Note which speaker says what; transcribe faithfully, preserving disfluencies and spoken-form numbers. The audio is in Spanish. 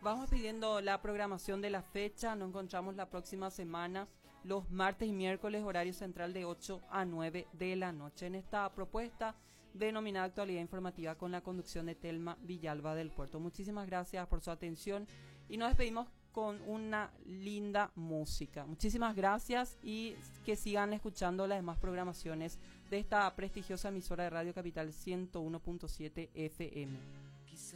Speaker 1: Vamos pidiendo la programación de la fecha. Nos encontramos la próxima semana, los martes y miércoles, horario central de ocho a nueve de la noche. En esta propuesta denominada Actualidad Informativa con la conducción de Telma Villalba del Puerto. Muchísimas gracias por su atención y nos despedimos con una linda música. Muchísimas gracias y que sigan escuchando las demás programaciones de esta prestigiosa emisora de Radio Capital ciento uno punto siete F M.